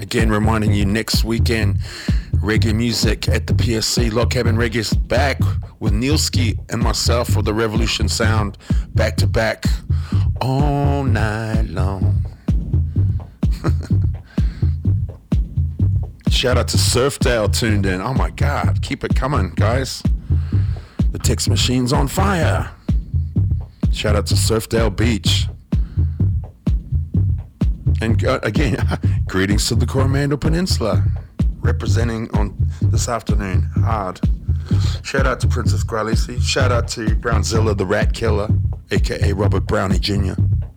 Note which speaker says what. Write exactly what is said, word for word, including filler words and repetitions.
Speaker 1: Again, reminding you next weekend, reggae music at the P S C. Log Cabin Reggae is back with Nielski and myself for the Revolution Sound, back to back, all night long. Shout out to Surfdale tuned in. Oh my God, keep it coming, guys. The text machine's on fire. Shout out to Surfdale Beach. And uh, again, greetings to the Coromandel Peninsula, representing on this afternoon, hard. Shout out to Princess Gralisi. Shout out to Brownzilla, the Rat Killer, aka Robert Brownie Junior